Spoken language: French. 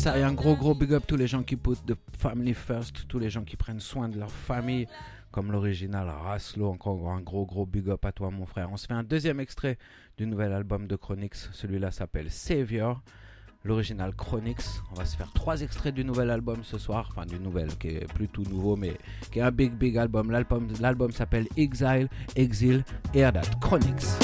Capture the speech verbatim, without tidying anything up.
ça, et un gros gros big up tous les gens qui put the family first, tous les gens qui prennent soin de leur famille, comme l'original Raslo. Encore un gros gros big up à toi mon frère. On se fait un deuxième extrait du nouvel album de Chronix, celui-là s'appelle Savior, l'original Chronix. On va se faire trois extraits du nouvel album ce soir, enfin du nouvel qui est plus tout nouveau mais qui est un big big album. L'album, l'album s'appelle Exile, Exile, Hear That, Chronix.